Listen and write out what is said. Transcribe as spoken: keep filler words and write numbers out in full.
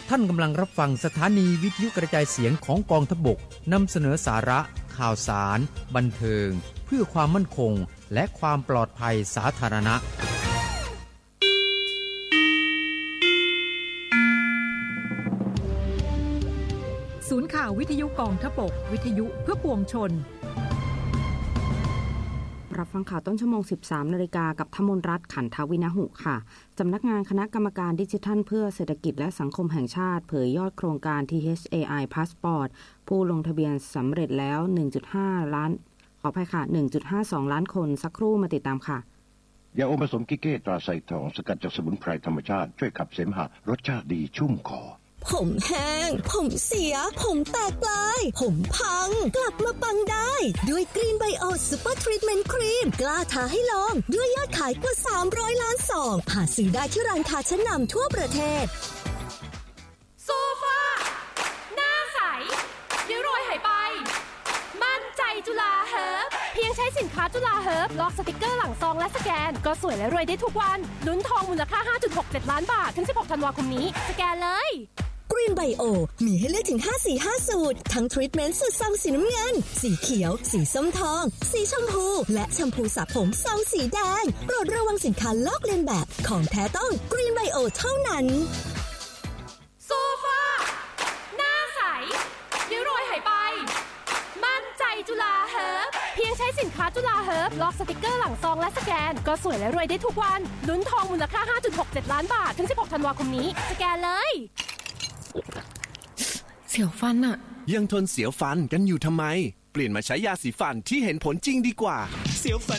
ท่านกำลังรับฟังสถานีวิทยุกระจายเสียงของกองทัพบกนำเสนอสาระข่าวสารบันเทิงเพื่อความมั่นคงและความปลอดภัยสาธารณะศูนย์ข่าววิทยุกองทัพบกวิทยุเพื่อปวงชนรับฟังข่าวต้นชั่วโมง สิบสามนาฬิกากับธมนรัตน์ขันทวินหุค่ะสำนักงานคณะกรรมการดิจิทัลเพื่อเศรษฐกิจและสังคมแห่งชาติเผยยอดโครงการ ที เอช เอ ไอ Passport ผู้ลงทะเบียนสำเร็จแล้ว หนึ่งจุดห้า ล้านขออภัยค่ะ หนึ่งจุดห้าสอง ล้านคนสักครู่มาติดตามค่ะยาอมผสมกิเก้ตราไซทองสกัดจากสมุนไพรธรรมชาติช่วยขับเสมหะรสชาติดีชุ่มคอผมแห้งผมเสียผมแตกปลายผมพังกลับมาปังได้ด้วยกรีนไบโอซูเปอร์ทรีทเมนต์ครีมกล้าท้าให้ลองด้วยยอดขายกว่าสามร้อยล้านซองหาซื้อได้ที่ร้านค้าชั้นนำทั่วประเทศโซฟาหน้าใสเดี๋ยวโรยหายไปมั่นใจจุฬาเฮิร์บเพียงใช้สินค้าจุฬาเฮิร์บลอกสติกเกอร์หลังซองและสแกนก็สวยและรวยได้ทุกวันลุ้นทองมูลค่า ห้าจุดหกเจ็ด ล้านบาทถึงสิบหกธันวาคมนี้สแกนเลย Green Bio มีให้เลือกถึงห้าสีห้าสูตรทั้งทรีทเมนต์สูตรซองสีน้ำเงินสีเขียวสีส้มทองสีชมพูและแชมพูสระผมซองสีแดงโปรดระวังสินค้าลอกเลียนแบบของแท้ต้อง Green Bio เท่านั้นโซฟาหน้าใสเดี๋ยวโรยหายไปมั่นใจจุฬาเฮิร์บเพียงใช้สินค้าจุฬาเฮิร์บลอกสติกเกอร์หลังซองและสแกนก็สวยและรวยได้ทุกวันลุ้นทองมูลค่า ห้าจุดหกเจ็ด ล้านบาทถึงสิบหกธันวาคมนี้สแกนเลยเสียวฟันอะยังทนเสียวฟันกันอยู่ทำไมเปลี่ยนมาใช้ยาสีฟันที่เห็นผลจริงดีกว่าเสียวฟัน